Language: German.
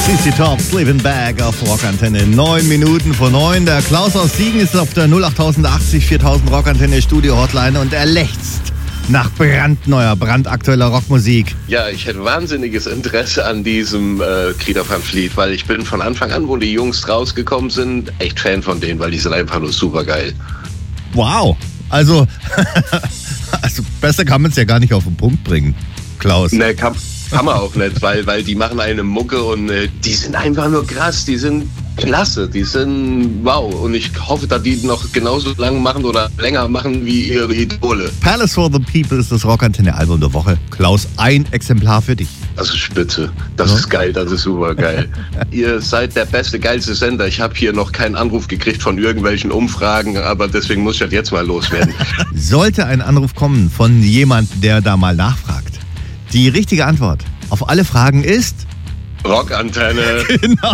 CC Top, Sleeping Bag auf Rockantenne. 9 Minuten vor 9. Der Klaus aus Siegen ist auf der 08080 4000 Rockantenne Studio Hotline und er lechzt nach brandneuer, brandaktueller Rockmusik. Ja, ich hätte wahnsinniges Interesse an diesem Greta Van Fleet, weil ich bin von Anfang an, wo die Jungs rausgekommen sind, echt Fan von denen, weil die sind einfach nur super geil. Wow, also besser kann man es ja gar nicht auf den Punkt bringen, Klaus. Ne, kann man auch nicht, weil die machen eine Mucke und die sind einfach nur krass, die sind klasse, die sind wow. Und ich hoffe, dass die noch genauso lang machen oder länger machen wie ihre Idole. Palace for the People ist das Rockantenne-Album der Woche. Klaus, ein Exemplar für dich. Das ist spitze, das ist geil, das ist super geil. Ihr seid der beste, geilste Sender. Ich habe hier noch keinen Anruf gekriegt von irgendwelchen Umfragen, aber deswegen muss ich das jetzt mal loswerden. Sollte ein Anruf kommen von jemand, der da mal nachfragt, die richtige Antwort auf alle Fragen ist... Rockantenne. Genau.